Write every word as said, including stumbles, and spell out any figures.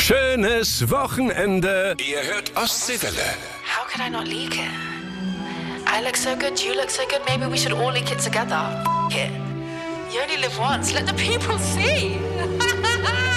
Schönes Wochenende. Ihr hört Ostseewelle. How could I not leak it? I look so good, you look so good, maybe we should all leak it together. F it. You only live once, let the people see.